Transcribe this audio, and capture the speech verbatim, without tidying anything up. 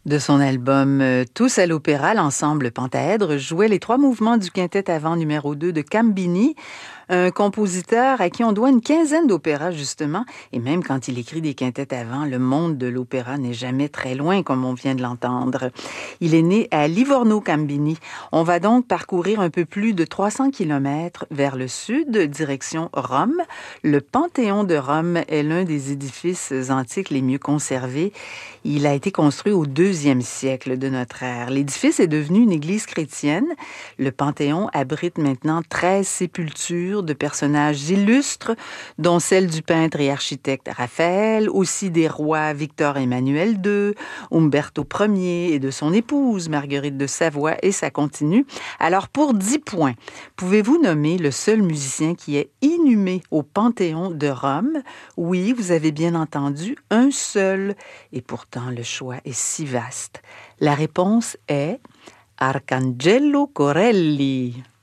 De son album euh, Tous à l'opéra, l'ensemble Pentaèdre jouait les trois mouvements du quintet avant numéro deux de Cambini, un compositeur à qui on doit une quinzaine d'opéras justement, et même quand il écrit des quintets avant, le monde de l'opéra n'est jamais très loin, comme on vient de l'entendre. Il est né à Livorno-Cambini. On va donc parcourir un peu plus de trois cents kilomètres vers le sud, direction Rome. Le Panthéon de Rome est l'un des édifices antiques les mieux conservés. Il a été construit au deuxième siècle de notre ère. L'édifice est devenu une église chrétienne. Le Panthéon abrite maintenant treize sépultures de personnages illustres, dont celle du peintre et architecte Raphaël, aussi des rois Victor Emmanuel deux, Umberto Ier et de son épouse Marguerite de Savoie, et ça continue. Alors pour dix points, pouvez-vous nommer le seul musicien qui est inhumé au Panthéon de Rome? Oui, vous avez bien entendu, un seul. Et pourtant, le choix est si vaste. La réponse est Arcangelo Corelli.